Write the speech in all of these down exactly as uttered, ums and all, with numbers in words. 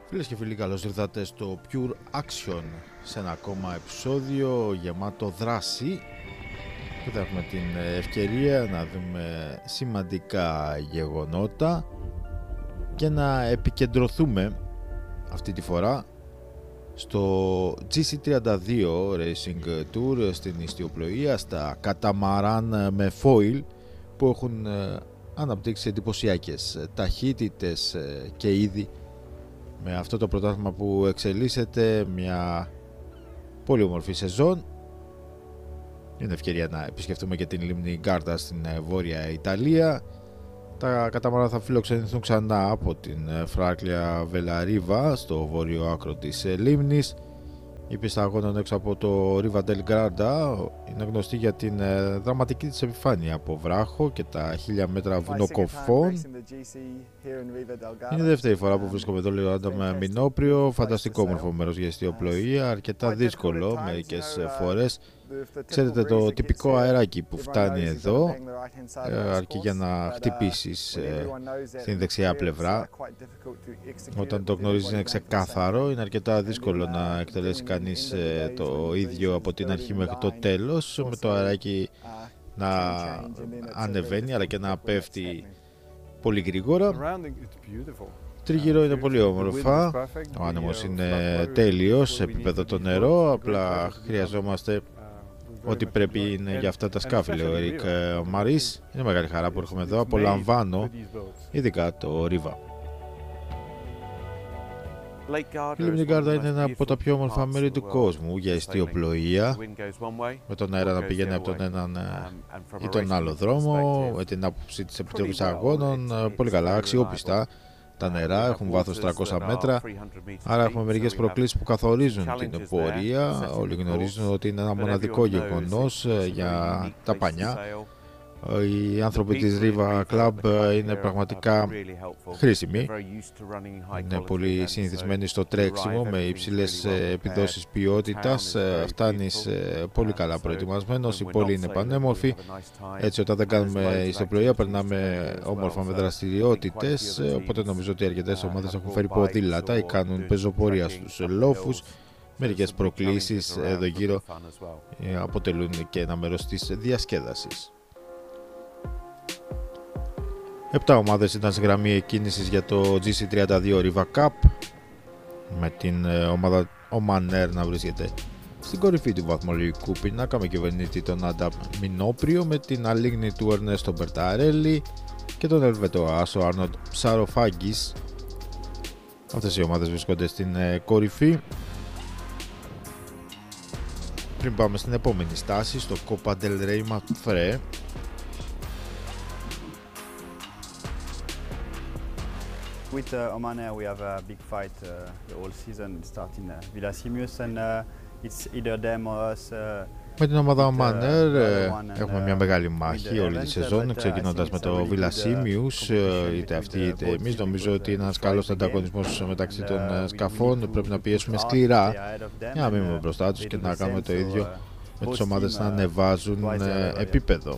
Φίλες και φίλοι, καλώς ήρθατε στο Pure Action, σε ένα ακόμα επεισόδιο γεμάτο δράση που θα έχουμε την ευκαιρία να δούμε σημαντικά γεγονότα και να επικεντρωθούμε αυτή τη φορά στο τζι σι τριάντα δύο Racing Tour, στην ιστιοπλοεία, στα καταμαράν με foil που έχουν αναπτύξει εντυπωσιακές ταχύτητες και είδη. Με αυτό το πρωτάθλημα που εξελίσσεται, μια πολύ όμορφη σεζόν. Είναι ευκαιρία να επισκεφτούμε και την λίμνη Γκάρτα στην Βόρεια Ιταλία. Τα καταμαράν θα φιλοξενηθούν ξανά από την Φράκλια Βελαρίβα στο βόρειο άκρο της λίμνης. Η πίστα αγώνων έξω από το Riva del Garda είναι γνωστή για την δραματική της επιφάνεια από βράχο και τα χίλια μέτρα βουνοκοφών. Είναι η δεύτερη φορά που βρίσκομαι εδώ, λέω με Μινόπριο. Φανταστικό όμορφο μέρος για ιστιοπλοεία, αρκετά δύσκολο μερικές φορές. Ξέρετε, το τυπικό αεράκι που φτάνει εδώ αρκεί για να χτυπήσεις στην δεξιά πλευρά. Όταν το γνωρίζεις είναι ξεκάθαρο, είναι αρκετά δύσκολο να εκτελέσει κανείς το ίδιο από την αρχή μέχρι το τέλος, με το αεράκι να ανεβαίνει αλλά και να πέφτει πολύ γρήγορα. Τριγύρω είναι πολύ όμορφα, ο άνεμος είναι τέλειος σε επίπεδο το νερό, απλά χρειαζόμαστε ό,τι πρέπει είναι για αυτά τα σκάφη, λέει ο Ερικ Μαρίς. Είναι μεγάλη χαρά που έρχομαι εδώ, απολαμβάνω ειδικά το Riva. Η λίμνη Γκάρτα είναι ένα από τα πιο όμορφα μέρη του κόσμου για ιστιοπλοεία, με τον αέρα να πηγαίνει από τον έναν ή τον άλλο δρόμο, με την άποψη της επιτροπής αγώνων, πολύ καλά, αξιόπιστα. Τα νερά έχουν βάθος τριακόσια μέτρα, άρα έχουμε μερικές προκλήσεις που καθορίζουν την πορεία. Όλοι γνωρίζουν ότι είναι ένα μοναδικό γεγονός για τα πανιά. Οι άνθρωποι της Riva Club είναι πραγματικά χρήσιμοι. Είναι πολύ συνηθισμένοι στο τρέξιμο με υψηλές επιδόσεις ποιότητας. Φτάνεις πολύ καλά προετοιμασμένος, η πόλη είναι πανέμορφη. Έτσι, όταν δεν κάνουμε ιστιοπλοεία, περνάμε όμορφα με δραστηριότητες. Οπότε νομίζω ότι αρκετές ομάδες έχουν φέρει ποδήλατα ή κάνουν πεζοπορία στους λόφους. Μερικές προκλήσεις εδώ γύρω αποτελούν και ένα μέρος της διασκέδασης. Επτά ομάδες ήταν σε γραμμή εκκίνησης για το τζι σι τριάντα δύο Riva Cup, με την ομάδα Oman Air να βρίσκεται στην κορυφή του βαθμολογικού πίνακα με κυβερνήτη τον Άνταμ Μινόπριο, με την αλίγνη του Ερνέστο Μπερταρέλη και τον Ελβετό άσο Άρνοντ Ψαροφάγκης. Αυτές οι ομάδες βρίσκονται στην κορυφή. Πριν πάμε στην επόμενη στάση, στο Copa del Rey Mapfre, with uh, Oman Air, we have a big fight uh, the whole season. It starts in uh, Villa Simius and uh, it's either them or us. Uh, με την ομάδα Oman Air έχουμε μια μεγάλη μάχη όλη τη σεζόν, ξεκινώντας με το Villa Simius, είτε αυτοί είτε εμείς. Νομίζω ότι είναι ένας καλός ανταγωνισμός μεταξύ των σκαφών. Πρέπει να πιέσουμε σκληρά για να μείνουμε μπροστά τους και να κάνουμε το ίδιο με τις ομάδες να ανεβάζουν επίπεδο.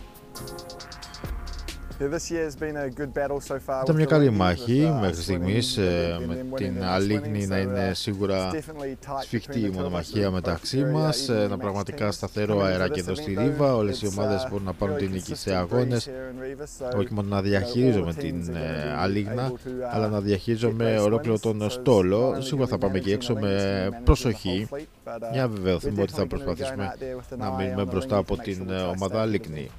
Ήταν μια καλή μάχη μέχρι στιγμής, με την αλίγνη να είναι σίγουρα σφιχτή η μονομαχία μεταξύ μας. Ένα πραγματικά σταθερό αεράκι εδώ στη Ρίβα. Όλες οι ομάδες μπορούν να πάρουν την νίκη σε αγώνες, όχι μόνο να διαχειρίζομαι την αλίγνα, αλλά να διαχειρίζομαι ολόκληρο τον στόλο. Σίγουρα θα πάμε εκεί έξω με προσοχή για να βεβαιωθούμε ότι θα προσπαθήσουμε να μείνουμε μπροστά από την ομάδα αλίγνη.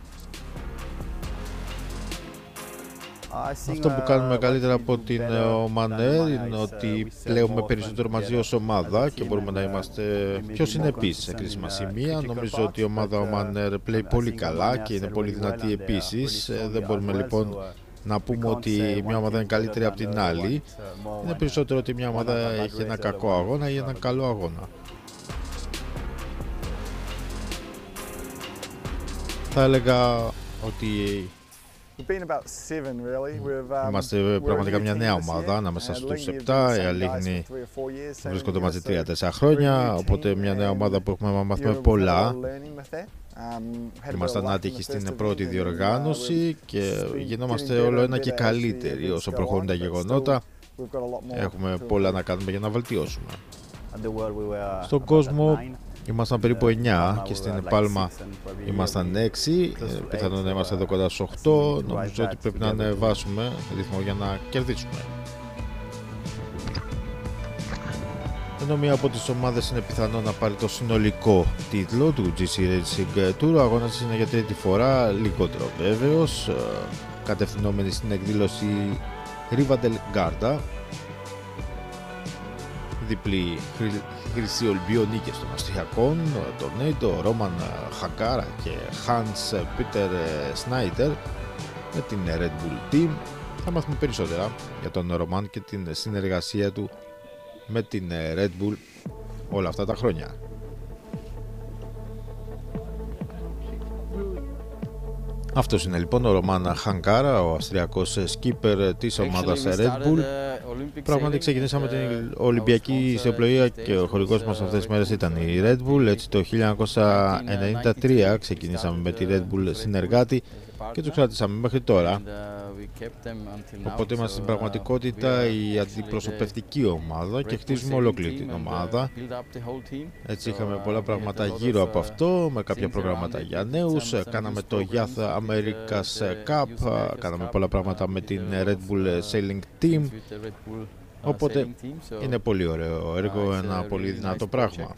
Αυτό που κάνουμε καλύτερα από την Oman Air είναι ότι πλέουμε περισσότερο μαζί ως ομάδα και μπορούμε να είμαστε πιο συνεπείς σε κρίσιμα σημεία. Νομίζω ότι η ομάδα Oman Air πλέει πολύ καλά και είναι πολύ δυνατή επίσης. Δεν μπορούμε λοιπόν να πούμε ότι μια ομάδα είναι καλύτερη από την άλλη. Είναι περισσότερο ότι μια ομάδα έχει ένα κακό αγώνα ή ένα καλό αγώνα. Θα έλεγα ότι είμαστε πραγματικά μια νέα ομάδα ανάμεσα στους επτά. Οι αλίγνοι βρίσκονται μαζί τρία τέσσερα χρόνια, οπότε μια νέα ομάδα που έχουμε μάθουμε πολλά. Ήμασταν άτυχοι στην πρώτη διοργάνωση και γινόμαστε όλο ένα και καλύτεροι όσο προχωρούν τα γεγονότα. Έχουμε πολλά να κάνουμε για να βελτιώσουμε. Στον κόσμο ήμασταν περίπου εννιά και στην Πάλμα ήμασταν έξι. Πιθανόν να είμαστε εδώ κοντά στους οκτώ. Νομίζω ότι πρέπει να ανεβάσουμε ρυθμό για να κερδίσουμε. Ενώ μία από τις ομάδες είναι πιθανό να πάρει το συνολικό τίτλο του τζι σι Racing Tour, ο αγώνας είναι για τρίτη φορά, λιγότερο βέβαιος, κατευθυνόμενη στην εκδήλωση Rivendell Garda. Διπλή χρυσή ολυμπιονίκες των Αυστριακών, Tornado, Roman Hankara και Hans Peter Schneider με την Red Bull Team. Θα μάθουμε περισσότερα για τον Roman και την συνεργασία του με την Red Bull όλα αυτά τα χρόνια. Αυτός είναι λοιπόν ο Roman Hankara, ο αυστριακός skipper της ομάδας Red Bull. Πράγματι ξεκινήσαμε την Ολυμπιακή ιστιοπλοεία και ο χορηγός μας αυτές τις μέρες ήταν η Red Bull. Έτσι το χίλια εννιακόσια ενενήντα τρία ξεκινήσαμε με τη Red Bull συνεργάτη και τους κρατήσαμε μέχρι τώρα. Οπότε είμαστε στην πραγματικότητα η αντιπροσωπευτική ομάδα και χτίζουμε ολόκληρη την ομάδα. Έτσι είχαμε πολλά πράγματα γύρω από αυτό, με κάποια προγράμματα για νέους. Κάναμε το Youth America's Cup, κάναμε πολλά πράγματα με την Red Bull Sailing Team. Οπότε είναι πολύ ωραίο έργο, ένα πολύ δυνατό πράγμα.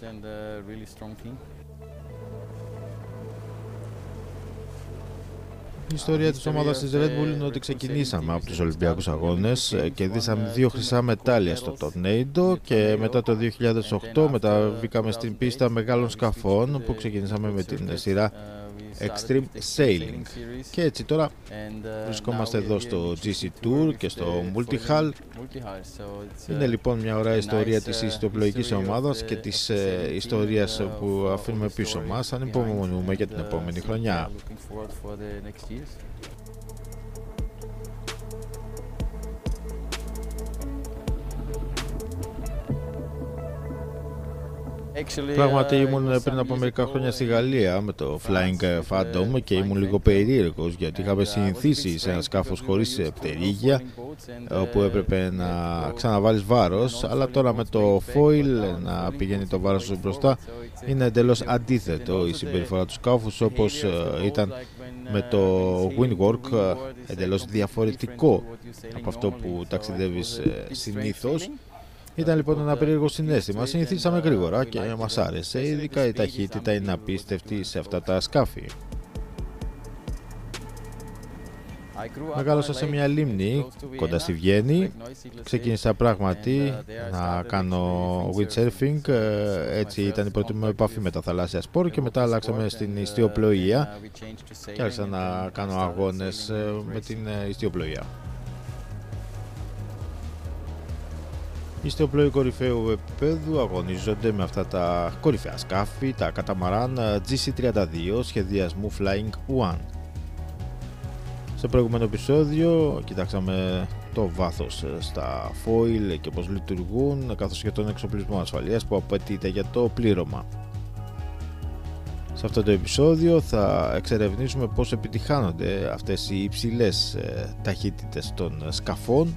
Η ιστορία της ομάδας της Red Bull είναι ότι ξεκινήσαμε από τους Ολυμπιακούς Αγώνες και δίσαμε δύο χρυσά μετάλλια στο Tornado και μετά το δύο χιλιάδες οκτώ μεταβήκαμε στην πίστα μεγάλων σκαφών που ξεκινήσαμε με την σειρά Extreme Sailing και έτσι τώρα βρισκόμαστε εδώ στο τζι σι Tour και στο Multi-Hull. Είναι λοιπόν μια ωραία ιστορία της ιστιοπλοϊκής ομάδας και της ε, ιστορίας που αφήνουμε πίσω μας. Ανυπομονούμε για την επόμενη χρονιά. Πράγματι ήμουν πριν από μερικά χρόνια στη Γαλλία με το Flying Phantom και ήμουν λίγο περίεργος γιατί είχαμε συνηθίσει σε ένα σκάφος χωρίς πτερίγια όπου έπρεπε να ξαναβάλεις βάρος, αλλά τώρα με το foil να πηγαίνει το βάρος μπροστά είναι εντελώς αντίθετο η συμπεριφορά του σκάφους, όπως ήταν με το Windwork, εντελώς διαφορετικό από αυτό που ταξιδεύεις συνήθως. Ήταν λοιπόν ένα περίεργο συναίσθημα, συνηθίσαμε γρήγορα και μας άρεσε, ειδικά η ταχύτητα είναι απίστευτη σε αυτά τα σκάφη. Μεγάλωσα σε μια λίμνη κοντά στη Βιέννη, ξεκίνησα πράγματι να κάνω windsurfing, έτσι ήταν η πρώτη μου επαφή με τα θαλάσσια σπορ και μετά αλλάξαμε στην ιστιοπλοεία και άρχισα να κάνω αγώνες με την ιστιοπλοεία. Οι ιστιοπλοίοι κορυφαίου επίπεδου αγωνίζονται με αυτά τα κορυφαία σκάφη, τα καταμαράν τζι σι τριάντα δύο σχεδιασμού Flying One. Σε προηγούμενο επεισόδιο κοιτάξαμε το βάθος στα foil και πώς λειτουργούν, καθώς και τον εξοπλισμό ασφαλείας που απαιτείται για το πλήρωμα. Σε αυτό το επεισόδιο θα εξερευνήσουμε πώς επιτυχάνονται αυτές οι υψηλές ταχύτητες των σκαφών.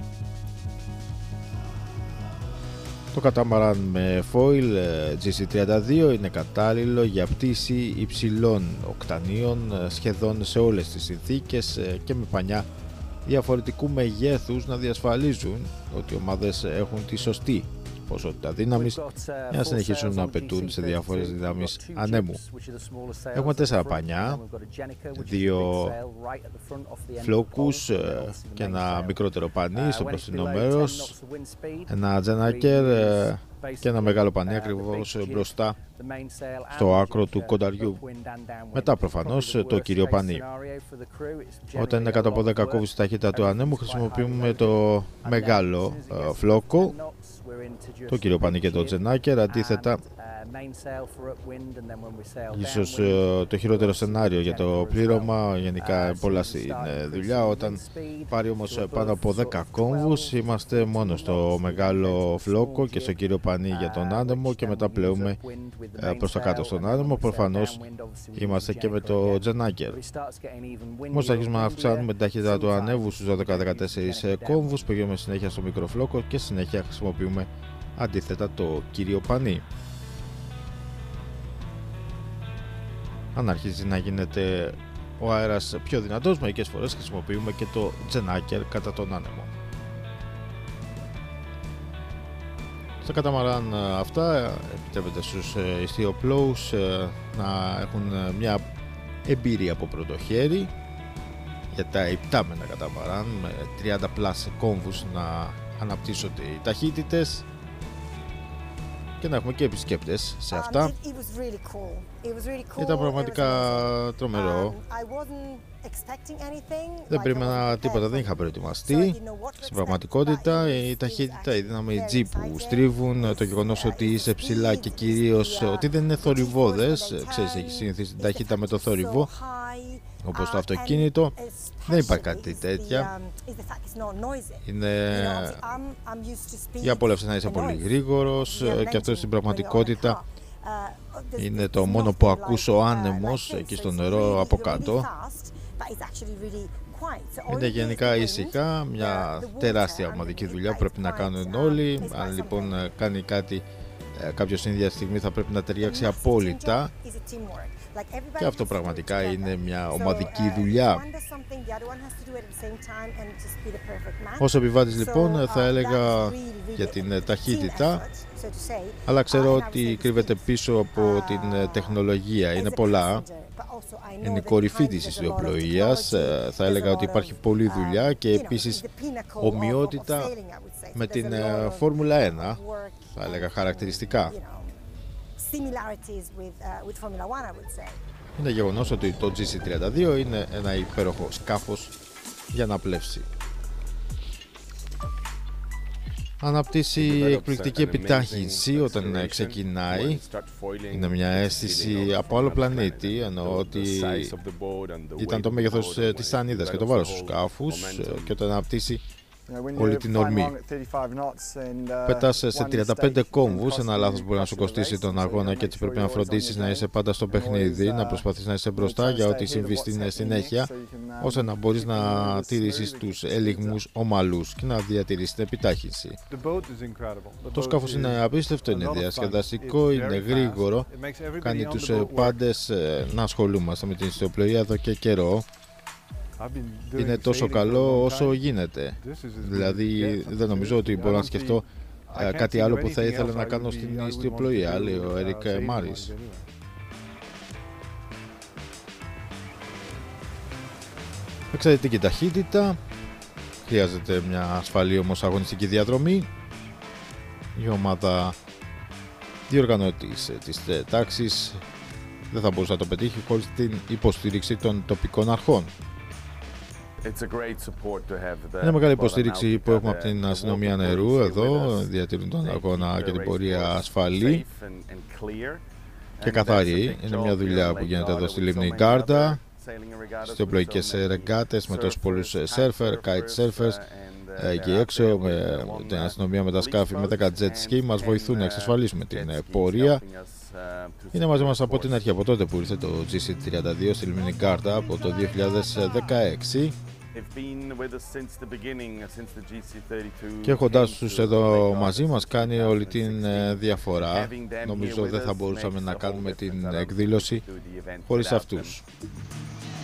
Το κατάμαραν με foil τζι σι τριάντα δύο είναι κατάλληλο για πτήση υψηλών οκτανίων σχεδόν σε όλες τις συνθήκες και με πανιά διαφορετικού μεγέθους να διασφαλίζουν ότι οι ομάδες έχουν τη σωστή ποσότητα δύναμης για να συνεχίσουν να πετούν σε διάφορες δυνάμεις ανέμου. Έχουμε τέσσερα πανιά, δύο φλόκους και ένα μικρότερο πανί στο μπροστινό μέρος, ένα τζενάκερ και ένα μεγάλο πανί ακριβώς μπροστά στο άκρο του κονταριού. Μετά προφανώς το κύριο πανί. Όταν είναι κάτω από δέκα κόβους η ταχύτητα του ανέμου χρησιμοποιούμε το μεγάλο φλόκο, το κύριο πανί και το τζενάκερ. Αντίθετα Ίσως το χειρότερο σενάριο για το πλήρωμα. Γενικά πολλά είναι δουλειά. Όταν πάρει όμως πάνω από δέκα κόμβους, είμαστε μόνο στο μεγάλο φλόκο και στο κύριο πανί για τον άνεμο και μετά πλέουμε προς τα κάτω στον άνεμο. Προφανώς είμαστε και με το τζενάκερ. Όμως αρχίζουμε να αυξάνουμε την ταχύτητα του ανέβου στους δώδεκα με δεκατέσσερις κόμβους, πηγαίνουμε συνέχεια στο μικρό φλόκο και συνέχεια χρησιμοποιούμε αντίθετα το κύριο πανί. Αν αρχίζει να γίνεται ο αέρας πιο δυνατός, μερικές φορές χρησιμοποιούμε και το τζενάκερ κατά τον άνεμο. Στα καταμαράν αυτά επιτρέπεται στους ιστιοπλώους να έχουν μια εμπειρία από πρώτο χέρι για τα υπτάμενα καταμαράν με τριάντα πλάς κόμβους να αναπτύσσονται οι ταχύτητες και να έχουμε και επισκέπτες σε αυτά. Ήταν πραγματικά τρομερό. Δεν περίμενα τίποτα, δεν είχα προετοιμαστεί. Στην πραγματικότητα η ταχύτητα, η δύναμη G που στρίβουν, το γεγονός ότι είσαι ψηλά και κυρίως ότι δεν είναι θορυβώδες, ξέρεις, έχει συνηθίσει την ταχύτητα με το θόρυβο όπως το αυτοκίνητο, δεν υπάρχει κάτι τέτοια. Είναι η απόλαυση να είσαι πολύ γρήγορος και αυτό στην πραγματικότητα είναι το μόνο που ακούς ο άνεμος εκεί στο νερό από κάτω. Είναι γενικά ήσυχα, μια τεράστια ομαδική δουλειά που πρέπει να κάνουν όλοι. Αν λοιπόν κάνει κάτι κάποιος ίδια στιγμή θα πρέπει να ταιριάξει απόλυτα. Και αυτό πραγματικά είναι μια ομαδική δουλειά. Ως επιβάτης λοιπόν θα έλεγα για την ταχύτητα, αλλά ξέρω ότι κρύβεται πίσω από την τεχνολογία. Είναι πολλά. Είναι η κορυφή της ιστιοπλοείας. Θα έλεγα ότι υπάρχει πολλή δουλειά και επίσης ομοιότητα με την Φόρμουλα ένα. Θα έλεγα χαρακτηριστικά. Είναι γεγονός ότι το τζι σι τριάντα δύο είναι ένα υπέροχο σκάφος για να πλεύσει. Αναπτύσσει εκπληκτική επιτάχυνση όταν ξεκινάει. Είναι μια αίσθηση από άλλο πλανήτη, εννοώ ότι ήταν το μέγεθος της σανίδας και το βάρος του σκάφους και όταν αναπτύσσει όλη την ορμή. Πετάς σε τριάντα πέντε κόμβους, ένα λάθος μπορεί να σου κοστίσει τον αγώνα και έτσι πρέπει να φροντίσεις να είσαι πάντα στο παιχνίδι, να προσπαθείς να είσαι μπροστά για ό,τι συμβεί στην συνέχεια, ώστε να μπορείς να τηρήσεις τους ελιγμούς ομαλούς και να διατηρήσεις την επιτάχυνση. Το σκάφος είναι απίστευτο, είναι διασκεδαστικό, είναι γρήγορο, κάνει τους πάντες να ασχολούμαστε με την ιστιοπλοεία εδώ και καιρό. Είναι τόσο καλό όσο γίνεται. Δηλαδή δεν νομίζω ότι μπορώ να σκεφτώ κάτι άλλο που θα ήθελα να κάνω στην ιστιοπλοεία, λέει ο Έρικ Μάρις. Εξαιρετική ταχύτητα. Χρειάζεται μια ασφαλή όμως αγωνιστική διαδρομή. Η ομάδα διοργανώτης της τάξης δεν θα μπορούσε να το πετύχει χωρίς την υποστήριξη των τοπικών αρχών. Είναι μεγάλη υποστήριξη που έχουμε από την αστυνομία νερού εδώ, διατηρούν τον αγώνα και την πορεία ασφαλή και καθαρή. Είναι μια δουλειά που γίνεται εδώ στη λίμνη Γκάρντα, στις οπλοϊκές ρεγκάτες με τόσους πολλούς σέρφερ, kite surfers εκεί έξω, με την αστυνομία, με τα σκάφη, με τα jet ski, μας βοηθούν να εξασφαλίσουμε την πορεία. Είναι μαζί μας από την αρχή, από τότε που ήρθε το τζι σι τριάντα δύο στη λίμνη Γκάρντα από το δύο χιλιάδες δεκαέξι. Και έχοντας τους εδώ μαζί μας κάνει όλη την διαφορά. Νομίζω δεν θα μπορούσαμε να κάνουμε την εκδήλωση χωρίς αυτούς.